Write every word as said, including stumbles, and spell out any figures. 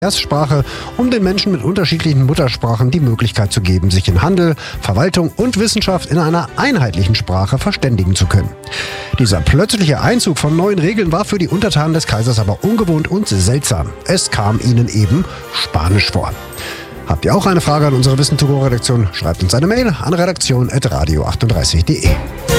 Erstsprache, um den Menschen mit unterschiedlichen Muttersprachen die Möglichkeit zu geben, sich in Handel, Verwaltung und Wissenschaft in einer einheitlichen Sprache verständigen zu können. Dieser plötzliche Einzug von neuen Regeln war für die Untertanen des Kaisers aber ungewohnt und seltsam. Es kam ihnen eben Spanisch vor. Habt ihr auch eine Frage an unsere Wissen to go Redaktion? Schreibt uns eine Mail an redaktion at radio achtunddreißig punkt de.